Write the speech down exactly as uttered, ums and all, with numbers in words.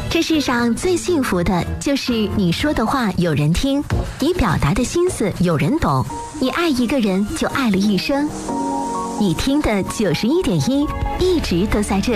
这世上最幸福的就是你说的话有人听，你表达的心思有人懂，你爱一个人就爱了一生。你听的九十一点一，一直都在这